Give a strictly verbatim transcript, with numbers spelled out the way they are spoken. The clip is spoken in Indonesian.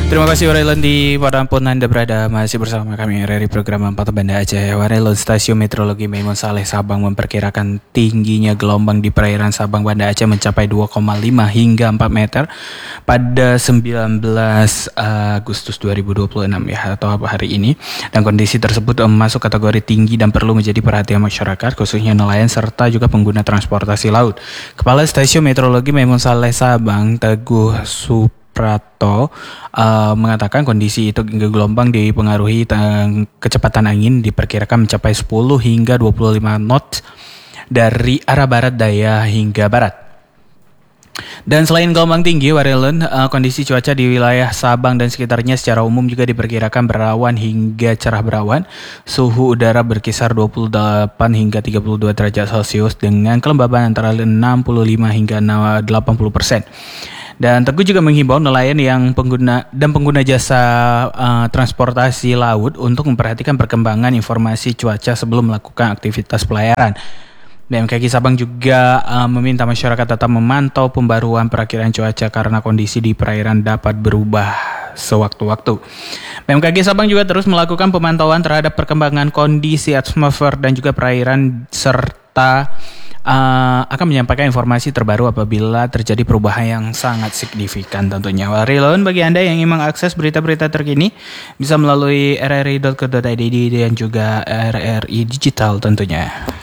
Terima kasih Warelon di dimanapun Anda berada, masih bersama kami dari program Pantau Banda Aceh. Warelon Stasiun Meteorologi Maimun Saleh Sabang memperkirakan tingginya gelombang di perairan Sabang Banda Aceh mencapai dua koma lima hingga empat meter pada sembilan belas Agustus dua ribu dua puluh enam ya, atau hari ini. Dan kondisi tersebut masuk kategori tinggi dan perlu menjadi perhatian masyarakat, khususnya nelayan serta juga pengguna transportasi laut. Kepala Stasiun Meteorologi Maimun Saleh Sabang, Teguh Sup Prato uh, mengatakan kondisi itu gelombang dipengaruhi uh, kecepatan angin diperkirakan mencapai sepuluh hingga dua puluh lima knot dari arah barat daya hingga barat. Dan selain gelombang tinggi, Warelon, uh, kondisi cuaca di wilayah Sabang dan sekitarnya secara umum juga diperkirakan berawan hingga cerah berawan. Suhu udara berkisar dua puluh delapan hingga tiga puluh dua derajat Celcius dengan kelembaban antara enam puluh lima hingga delapan puluh persen. Dan Teguh juga menghimbau nelayan yang pengguna dan pengguna jasa uh, transportasi laut untuk memperhatikan perkembangan informasi cuaca sebelum melakukan aktivitas pelayaran. B M K G Sabang juga uh, meminta masyarakat tetap memantau pembaruan perakiraan cuaca karena kondisi di perairan dapat berubah sewaktu-waktu. B M K G Sabang juga terus melakukan pemantauan terhadap perkembangan kondisi atmosfer dan juga perairan serta Uh, akan menyampaikan informasi terbaru apabila terjadi perubahan yang sangat signifikan tentunya. Warelon, bagi Anda yang ingin mengakses berita-berita terkini bisa melalui r r i dot co dot i d dan juga R R I Digital tentunya.